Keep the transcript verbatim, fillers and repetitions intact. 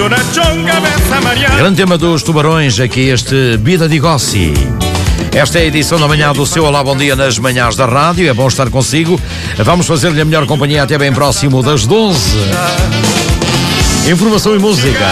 Grande tema dos Tubarões, aqui este Vida di Gossi. Esta é a edição da manhã do seu Olá, bom dia nas manhãs da rádio. É bom estar consigo. Vamos fazer-lhe a melhor companhia até bem próximo das doze. Informação e música.